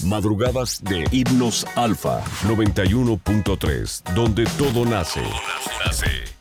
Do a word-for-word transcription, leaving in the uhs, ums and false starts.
Madrugadas de Himnos Alfa noventa y uno punto tres, donde todo nace. Todo nace.